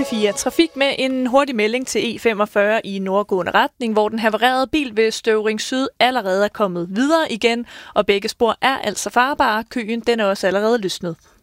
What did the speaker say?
P4 Trafik med en hurtig melding til E45 i nordgående retning, hvor den havarerede bil ved Støvring Syd allerede er kommet videre igen, og begge spor er altså farbare. Køen den er også allerede lysnet.